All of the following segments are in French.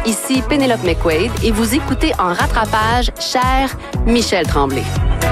ici Pénélope McQuaid et vous écoutez en rattrapage Cher Michel Tremblay.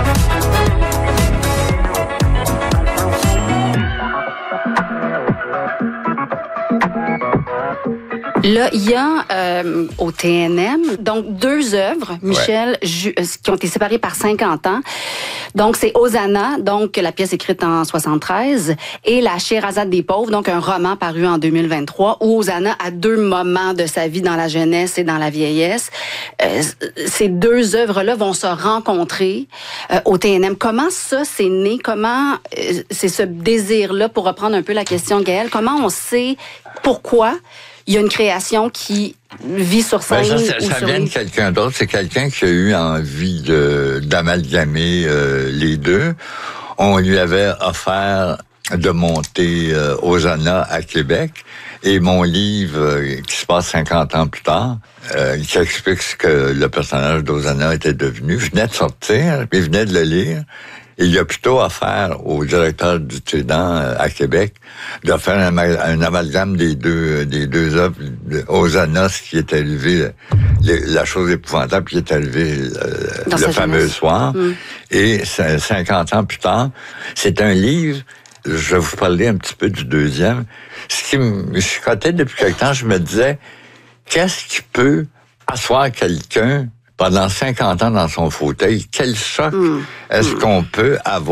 Là, il y a au TNM, donc 2 œuvres, Michel, qui ont été séparées par 50 ans. Donc, c'est Hosanna, donc la pièce écrite en 73, et La Scheherazade des pauvres, donc un roman paru en 2023, où Hosanna a 2 moments de sa vie dans la jeunesse et dans la vieillesse. Ces 2 œuvres-là vont se rencontrer au TNM. Comment ça, c'est né? Comment c'est ce désir-là, pour reprendre un peu la question de Gaël, comment on sait pourquoi il y a une création qui vit sur scène? Ça vient de quelqu'un d'autre. C'est quelqu'un qui a eu envie d'amalgamer les 2. On lui avait offert de monter Hosanna à Québec. Et mon livre, qui se passe 50 ans plus tard, qui explique ce que le personnage d'Hosanna était devenu, venait de sortir, puis venait de le lire. Et il a plutôt offert au directeur du Trident à Québec de faire un amalgame des deux œuvres. Hosanna, ce qui est arrivé, la chose épouvantable qui est arrivée le fameux soir. Et 50 ans plus tard, c'est un livre, je vais vous parler un petit peu du deuxième. Ce qui me chicotait depuis quelque temps, je me disais, qu'est-ce qui peut asseoir quelqu'un pendant 50 ans dans son fauteuil? Quel choc est-ce qu'on peut avoir?